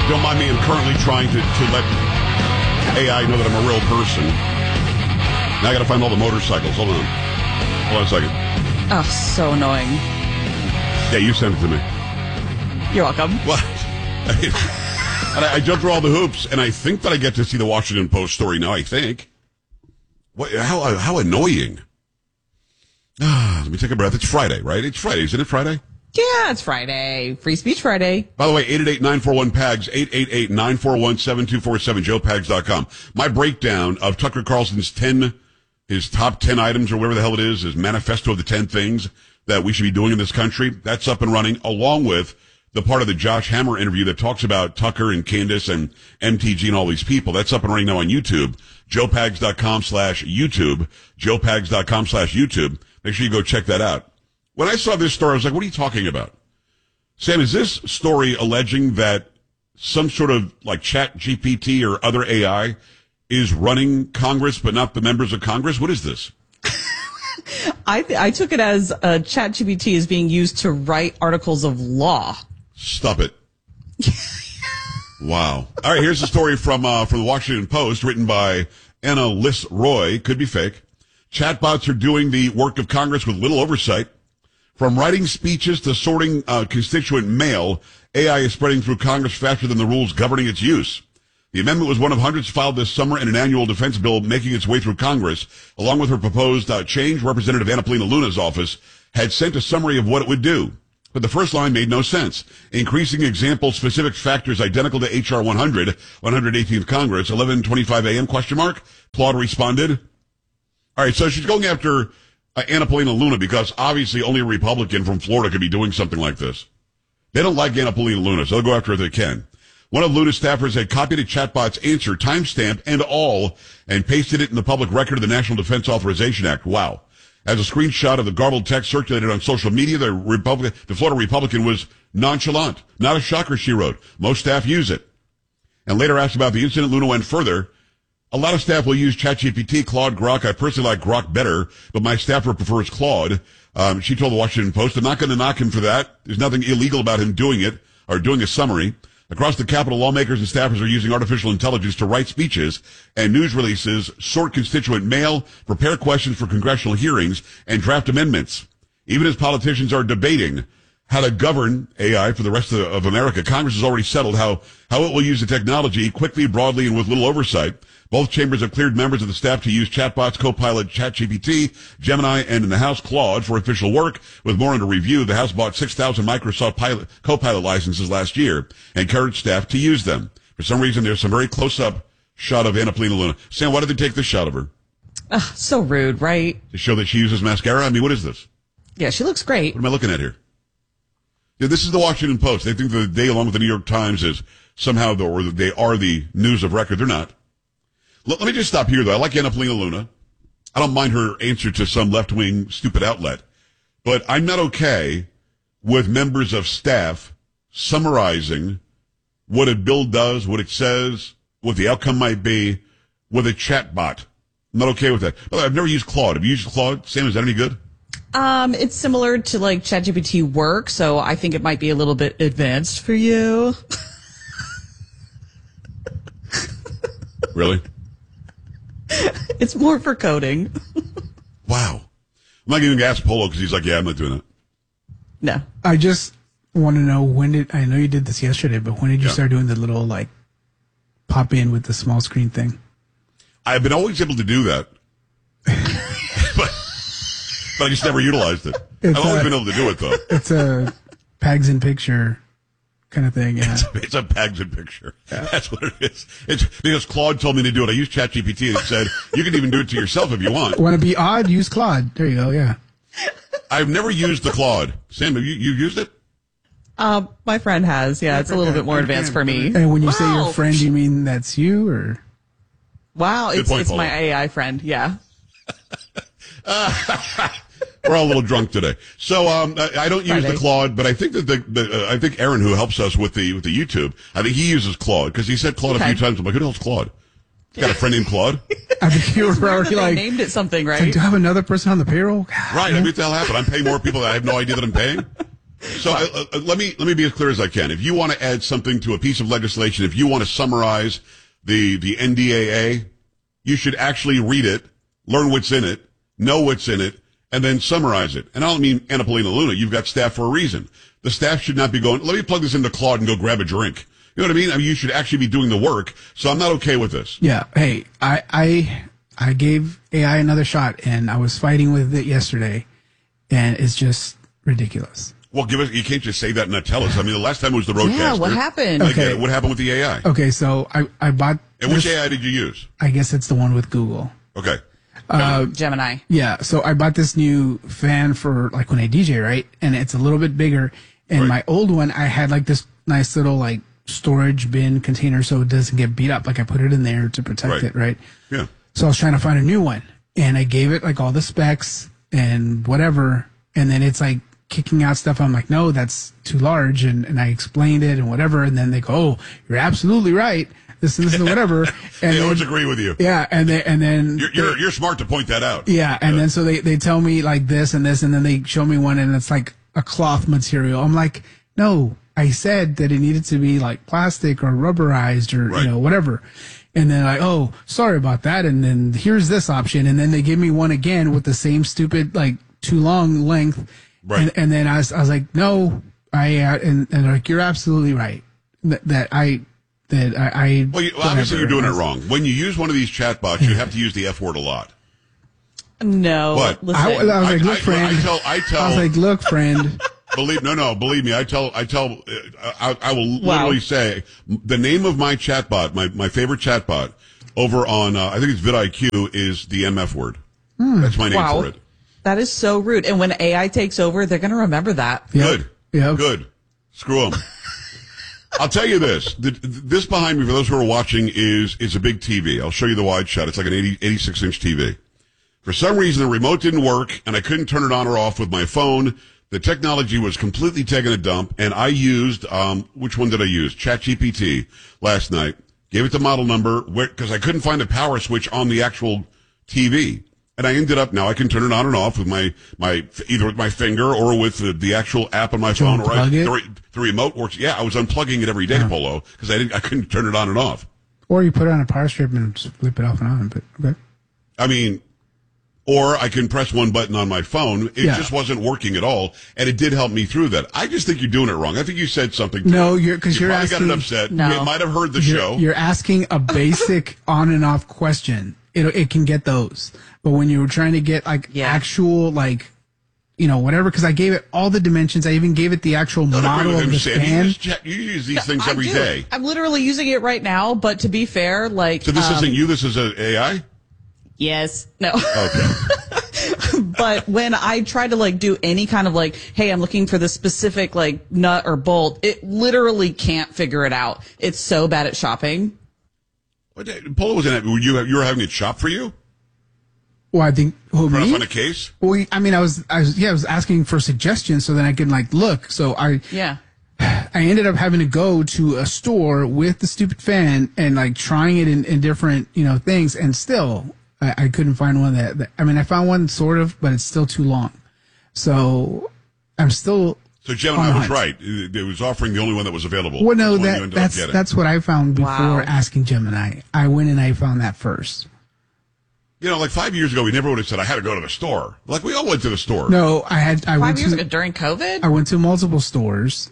Don't mind me. I'm currently trying to let AI know that I'm a real person. Now I got to find all the motorcycles. Hold on a second. Oh, so annoying. Yeah, you sent it to me. You're welcome. What? And I jumped through all the hoops, and I think that I get to see the Washington Post story now. I think. What? How annoying. Let me take a breath. It's Friday, right? It's Friday. Isn't it Friday? Yeah, it's Friday. Free Speech Friday. By the way, 888-941-PAGS, 888-941-7247, joepags.com. My breakdown of Tucker Carlson's his top 10 items or whatever the hell it is, his manifesto of the 10 things that we should be doing in this country, that's up and running, along with the part of the Josh Hammer interview that talks about Tucker and Candace and MTG and all these people. That's up and running now on YouTube, joepags.com/YouTube, joepags.com/YouTube. Make sure you go check that out. When I saw this story, I was like, what are you talking about? Sam, is this story alleging that some sort of like Chat GPT or other AI is running Congress, but not the members of Congress? What is this? I took it as Chat GPT is being used to write articles of law. Stop it. Wow. All right, here's the story from the Washington Post, written by Anna Liss Roy. Could be fake. Chatbots are doing the work of Congress with little oversight. From writing speeches to sorting constituent mail, AI is spreading through Congress faster than the rules governing its use. The amendment was one of hundreds filed this summer in an annual defense bill making its way through Congress. Along with her proposed change, Representative Anna Paulina Luna's office had sent a summary of what it would do. But the first line made no sense. Increasing example-specific factors identical to H.R. 100, 118th Congress, 11:25 a.m., ? Claude responded. All right, so she's going after Anna Paulina Luna because obviously only a Republican from Florida could be doing something like this. They don't like Anna Paulina Luna, so they'll go after her if they can. One of Luna's staffers had copied a chatbot's answer, timestamp and all, and pasted it in the public record of the National Defense Authorization Act. Wow. As a screenshot of the garbled text circulated on social media, the Florida Republican was nonchalant. Not a shocker, she wrote. Most staff use it. And later asked about the incident, Luna went further. A lot of staff will use ChatGPT, Claude, Grok. I personally like Grok better, but my staffer prefers Claude. She told the Washington Post, I'm not going to knock him for that. There's nothing illegal about him doing it or doing a summary. Across the Capitol, lawmakers and staffers are using artificial intelligence to write speeches and news releases, sort constituent mail, prepare questions for congressional hearings, and draft amendments. Even as politicians are debating how to govern AI for the rest of America, Congress has already settled how it will use the technology quickly, broadly, and with little oversight. Both chambers have cleared members of the staff to use chatbots, Copilot, ChatGPT, Gemini, and in the House, Claude, for official work. With more under review, the House bought 6,000 Microsoft Copilot licenses last year and encouraged staff to use them. For some reason, there's some very close-up shot of Anna Paulina Luna. Sam, why did they take this shot of her? So rude, right? To show that she uses mascara? I mean, what is this? Yeah, she looks great. What am I looking at here? Yeah, this is the Washington Post. They think that they, along with the New York Times, is somehow they are the news of record. They're not. Let me just stop here, though. I like Anna Paulina Luna. I don't mind her answer to some left-wing stupid outlet. But I'm not okay with members of staff summarizing what a bill does, what it says, what the outcome might be with a chatbot. I'm not okay with that. By the way, I've never used Claude. Have you used Claude? Sam, is that any good? It's similar to like ChatGPT work, so I think it might be a little bit advanced for you. Really? It's more for coding. Wow. I'm not going to ask Polo because he's like, yeah, I'm not doing that. No. I just want to know I know you did this yesterday, but when did you start doing the little like pop in with the small screen thing? I've been always able to do that. but I just never utilized it. I've always been able to do it though. It's a Pags in picture kind of thing. Yeah. It's a Pags in picture. Yeah. That's what it is. It's because Claude told me to do it. I used ChatGPT and it said, you can even do it to yourself if you want. Want to be odd? Use Claude. There you go. Yeah. I've never used the Claude. Sam, have you used it? My friend has. Yeah, it's a little bit more advanced for me. And when you say your friend, you mean that's you or? Wow, Good point, it's Paula. my AI friend. Yeah. We're all a little drunk today. So, I don't use the Claude, but I think that I think Aaron, who helps us with the YouTube, I think he uses Claude because he said Claude a few times. I'm like, who the hell's Claude? You got a friend named Claude? I think you were already like, named it something, right? Like, do I have another person on the payroll? Right. I mean, what the hell happened? I'm paying more people that I have no idea that I'm paying. So let me be as clear as I can. If you want to add something to a piece of legislation, if you want to summarize the NDAA, you should actually read it, learn what's in it, know what's in it, and then summarize it. And I don't mean Anna Paulina Luna. You've got staff for a reason. The staff should not be going, let me plug this into Claude and go grab a drink. You know what I mean? I mean, you should actually be doing the work. So I'm not okay with this. Yeah. Hey, I gave AI another shot, and I was fighting with it yesterday, and it's just ridiculous. Well, you can't just say that and not tell us. I mean, the last time it was the Roadcaster. Yeah, what happened? Okay. What happened with the AI? Okay, so I bought. And which AI did you use? I guess it's the one with Google. Okay. Gemini. Yeah, so I bought this new fan for like when I DJ, right? And it's a little bit bigger. And Right. my old one, I had like this nice little like storage bin container so it doesn't get beat up. Like I put it in there to protect Right. it, right? Yeah. So I was trying to find a new one, and I gave it like all the specs and whatever, and then it's like kicking out stuff. I'm like, no, that's too large, and I explained it and whatever, and then they go, oh, you're absolutely right. This and whatever. And They then, always agree with you. yeah, and then You're smart to point that out. yeah, and then so they tell me like this and this, and then they show me one, and it's like a cloth material. I'm like, no, I said that it needed to be like plastic or rubberized or Right. whatever. And then like, oh, sorry about that. And then here's this option, and then they give me one again with the same stupid like too long length. Right. And then I was like, no, and like you're absolutely right that I. Well, obviously you're doing it whatever. wrong. When you use one of these chatbots, you have to use the F word a lot. No. What? Listen. I was like, look, friend. I tell. I was like, look, friend. Believe me. I will literally say the name of my chatbot, my favorite chatbot, over on I think it's vidIQ, is the MF word. That's my name Wow. for it. That is so rude. And when AI takes over, they're going to remember that. Good. Yep. Good. Screw them. I'll tell you this. This behind me, for those who are watching, is a big TV. I'll show you the wide shot. It's like an 86-inch TV. For some reason, the remote didn't work, and I couldn't turn it on or off with my phone. The technology was completely taking a dump, and I used, which one did I use? ChatGPT last night. Gave it the model number, because I couldn't find a power switch on the actual TV. And I ended up, now I can turn it on and off with my either with my finger or with the actual app on my phone. Or the remote works. Yeah, I was unplugging it every day, Polo, because I couldn't turn it on and off. Or you put it on a power strip and just flip it off and on. But okay. I mean, or I can press one button on my phone. It just wasn't working at all, and it did help me through that. I just think you're doing it wrong. I think you said something. No, because you're probably asking. got it upset. No. You might have heard the show. You're asking a basic on and off question. It can get those, but when you were trying to get like actual like, whatever, because I gave it all the dimensions. I even gave it the actual model of the fan. You use these things I every do. day. I'm literally using it right now, but to be fair, like. So this isn't you. This is an AI. Yes. No. Okay. But when I try to like do any kind of like, hey, I'm looking for the specific like nut or bolt, it literally can't figure it out. It's so bad at shopping. Polo was in it. You were having it shop for you? Well, I think Run off me. on a case? Well, I mean, I was asking for suggestions so then I can like look. So Yeah. I ended up having to go to a store with the stupid fan and like trying it in different, things. And still, I couldn't find one that, I mean, I found one sort of, but it's still too long. So I'm still. So Gemini was right. It was offering the only one that was available. Well, no, That's the one you ended up getting. that's what I found before Wow. asking Gemini. I went and I found that first. Like 5 years ago, we never would have said, I had to go to the store. Like, we all went to the store. No, I 5 went years to, ago during COVID? I went to multiple stores.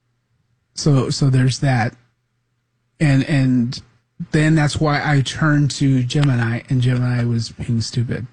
So there's that. And then that's why I turned to Gemini, and Gemini was being stupid.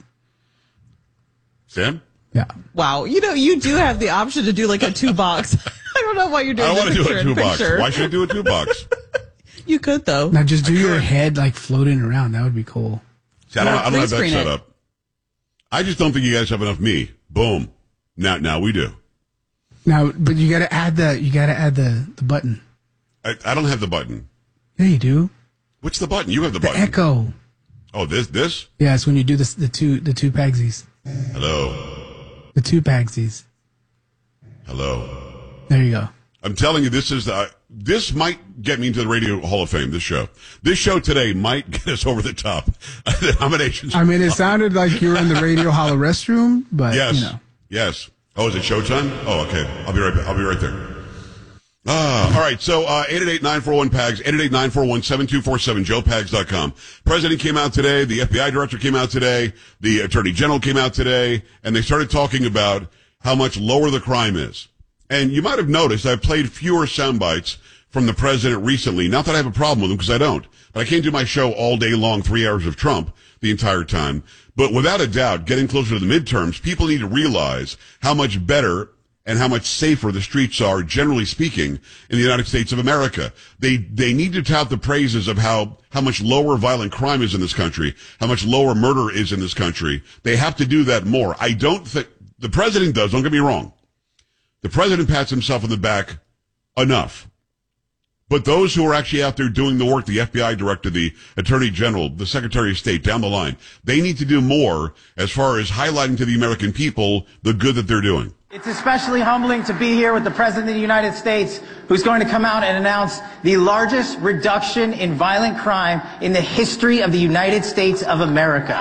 Sam? Yeah. Wow. You do have the option to do like a 2-box. I don't know why you're doing I don't want to do a picture in 2-box. picture. Why should I do a 2-box? You could though. Now just do your head like floating around. That would be cool. See, I don't have that green screen set it. up. I just don't think you guys have enough me. Boom. Now we do. Now, but you gotta add the button. I don't have the button. Yeah, you do. What's the button? You have the The button. echo. Oh, this? Yeah, it's when you do this, the two pagsies. Hello. The two pagsies. Hello. There you go. I'm telling you, this might get me into the Radio Hall of Fame, this show. This show today might get us over the top. The nominations. I mean, it sounded like you were in the Radio Hall restroom, but Yes. you know. Yes. Oh, is it showtime? Oh, okay. I'll be right there. All right. So, 888-941-PAGS, 888-941-7247, joepags.com. President came out today. The FBI director came out today. The attorney general came out today, and they started talking about how much lower the crime is. And you might have noticed I've played fewer sound bites from the president recently. Not that I have a problem with him, because I don't. But I can't do my show all day long, 3 hours of Trump the entire time. But without a doubt, getting closer to the midterms, people need to realize how much better and how much safer the streets are, generally speaking, in the United States of America. They need to tout the praises of how much lower violent crime is in this country, how much lower murder is in this country. They have to do that more. I don't think the president does, don't get me wrong. The president pats himself on the back enough. But those who are actually out there doing the work, the FBI director, the attorney general, the secretary of state, down the line, they need to do more as far as highlighting to the American people the good that they're doing. It's especially humbling to be here with the President of the United States, who's going to come out and announce the largest reduction in violent crime in the history of the United States of America.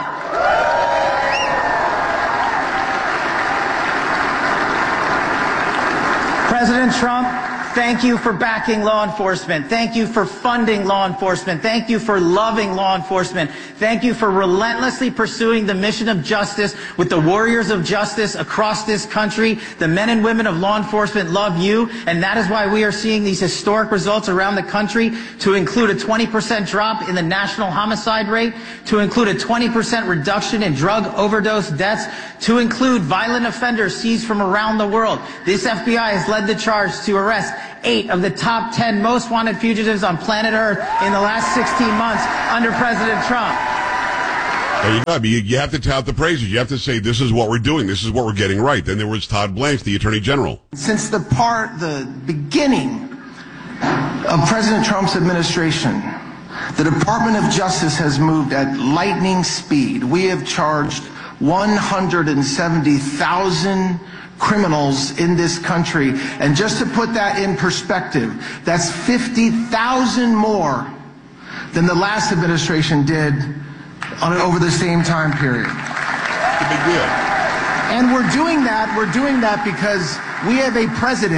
President Trump, thank you for backing law enforcement. Thank you for funding law enforcement. Thank you for loving law enforcement. Thank you for relentlessly pursuing the mission of justice with the warriors of justice across this country. The men and women of law enforcement love you, and that is why we are seeing these historic results around the country, to include a 20% drop in the national homicide rate, to include a 20% reduction in drug overdose deaths, to include violent offenders seized from around the world. This FBI has led the charge to arrest 8 of the top 10 most wanted fugitives on planet Earth in the last 16 months under President Trump. There you go. I mean, you have to tout the praises. You have to say, this is what we're doing. This is what we're getting right. Then there was Todd Blanche, the attorney general. Since the beginning of President Trump's administration, the Department of Justice has moved at lightning speed. We have charged 170,000 criminals in this country. And just to put that in perspective, that's 50,000 more than the last administration did over the same time period. It's a big deal. And we're doing that because we have a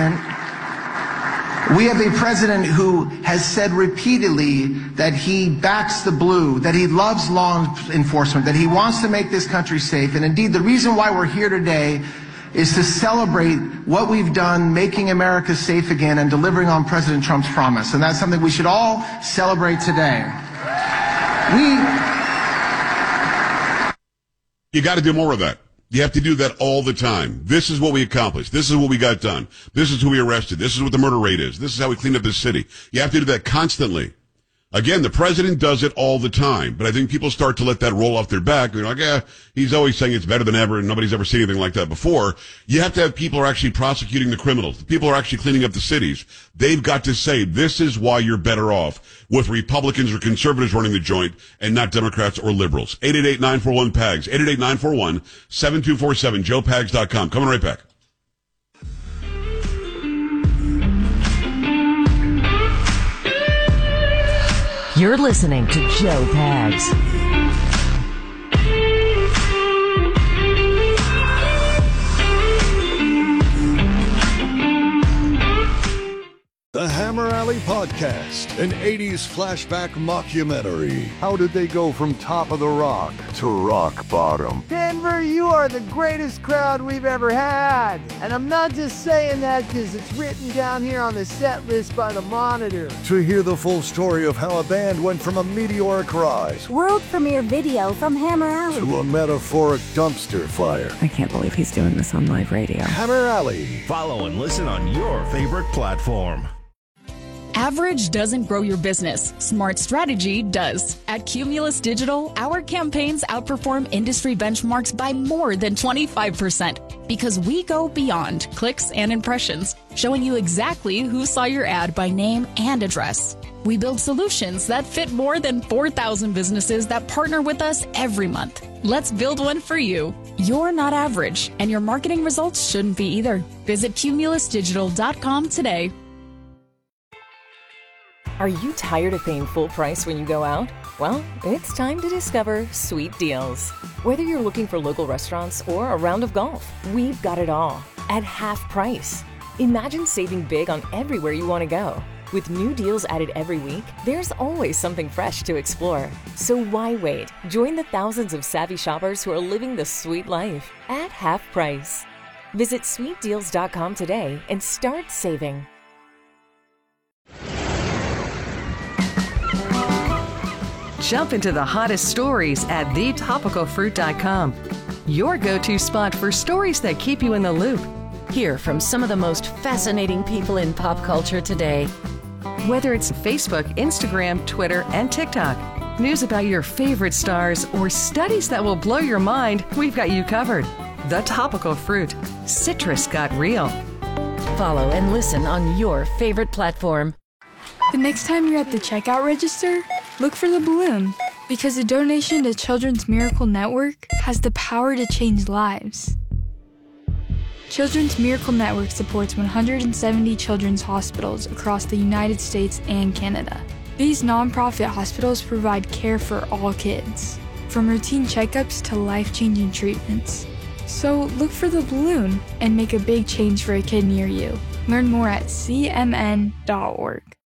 president who has said repeatedly that he backs the blue, that he loves law enforcement, that he wants to make this country safe. And indeed, the reason why we're here today is to celebrate what we've done, making America safe again and delivering on President Trump's promise. And that's something we should all celebrate today. You got to do more of that. You have to do that all the time. This is what we accomplished. This is what we got done. This is who we arrested. This is what the murder rate is. This is how we cleaned up this city. You have to do that constantly. Again, the president does it all the time, but I think people start to let that roll off their back. They're like, yeah, he's always saying it's better than ever, and nobody's ever seen anything like that before. You have to have people who are actually prosecuting the criminals. The people who are actually cleaning up the cities. They've got to say, this is why you're better off with Republicans or conservatives running the joint and not Democrats or liberals. 888-941-PAGS, 888-941-7247, joepags.com. Coming right back. You're listening to Joe Pags. The Hammer Alley Podcast, an 80s flashback mockumentary. How did they go from top of the rock to rock bottom? Denver, you are the greatest crowd we've ever had. And I'm not just saying that because it's written down here on the set list by the Monitor. To hear the full story of how a band went from a meteoric rise, world premiere video from Hammer Alley, to a metaphoric dumpster fire. I can't believe he's doing this on live radio. Hammer Alley. Follow and listen on your favorite platform. Average doesn't grow your business. Smart strategy does. At Cumulus Digital, our campaigns outperform industry benchmarks by more than 25% because we go beyond clicks and impressions, showing you exactly who saw your ad by name and address. We build solutions that fit more than 4,000 businesses that partner with us every month. Let's build one for you. You're not average, and your marketing results shouldn't be either. Visit cumulusdigital.com today. Are you tired of paying full price when you go out? Well, it's time to discover Sweet Deals. Whether you're looking for local restaurants or a round of golf, we've got it all at half price. Imagine saving big on everywhere you want to go. With new deals added every week, there's always something fresh to explore. So why wait? Join the thousands of savvy shoppers who are living the sweet life at half price. Visit sweetdeals.com today and start saving. Jump into the hottest stories at thetopicalfruit.com. Your go-to spot for stories that keep you in the loop. Hear from some of the most fascinating people in pop culture today. Whether it's Facebook, Instagram, Twitter, and TikTok, news about your favorite stars, or studies that will blow your mind, we've got you covered. The Topical Fruit. Citrus got real. Follow and listen on your favorite platform. The next time you're at the checkout register, look for the balloon, because a donation to Children's Miracle Network has the power to change lives. Children's Miracle Network supports 170 children's hospitals across the United States and Canada. These nonprofit hospitals provide care for all kids, from routine checkups to life-changing treatments. So look for the balloon and make a big change for a kid near you. Learn more at cmn.org.